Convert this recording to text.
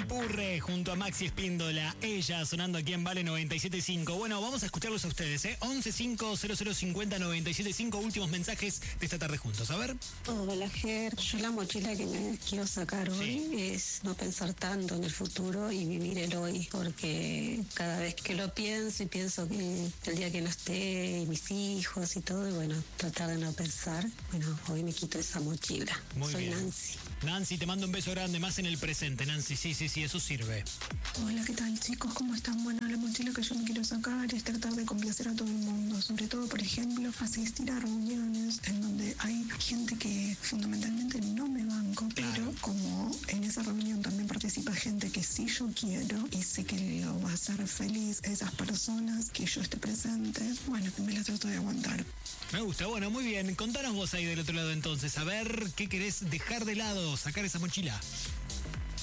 Purre junto a Maxi Espíndola, ella sonando aquí en Vale 97.5. Bueno, vamos a escucharlos a ustedes, 1150050975, últimos mensajes de esta tarde juntos, a ver. Hola, Ger. Yo la mochila que me quiero sacar hoy es no pensar tanto en el futuro y vivir el hoy, porque cada vez que lo pienso y pienso que el día que no esté, y mis hijos y todo, y bueno, tratar de no pensar, bueno, hoy me quito esa mochila. Muy Soy bien. Nancy. Nancy, te mando un beso grande, más en el presente, Nancy, sí, eso sirve. Hola, ¿qué tal, chicos? ¿Cómo están? Bueno, la mochila que yo me quiero sacar es tratar de complacer a todo el mundo, sobre todo, por ejemplo, asistir a reuniones en donde hay gente que fundamentalmente no me banco, pero como en esa reunión también participa gente que sí yo quiero y sé que lo va a hacer feliz esas personas que yo esté presente, bueno, me la trato de aguantar. Me gusta, bueno, muy bien. Contanos vos ahí del otro lado entonces, a ver qué querés dejar de lado, sacar esa mochila.